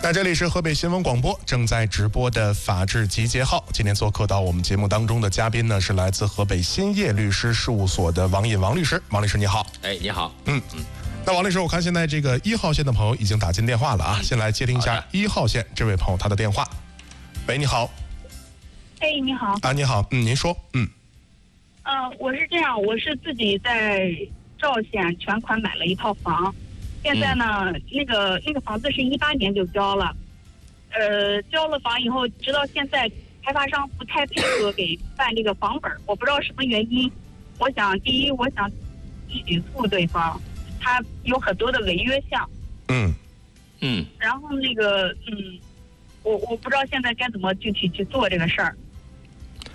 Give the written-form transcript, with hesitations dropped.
那这里是河北新闻广播正在直播的法治集结号。今天做客到我们节目当中的嘉宾呢，是来自河北兴业律师事务所的王引王律师。王律师你好。 你好。 那王律师，我看现在这个1号线的朋友已经打进电话了啊，先来接听一下1号线这位朋友他的电话。喂，你好。 你好。 啊，你好。您说。 我是这样，我是自己在赵县全款买了一套房，现在呢，那个房子是18年就交了，交了房以后，直到现在开发商不太配合给办这个房本，我不知道什么原因。第一，我想起诉对方，他有很多的违约项。然后我不知道现在该怎么具体去做这个事儿。